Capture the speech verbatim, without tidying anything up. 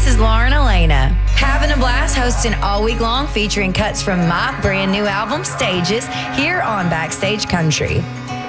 this is Lauren Elena. Having a blast hosting all week long, featuring cuts from my brand new album, Stages, here on Backstage Country.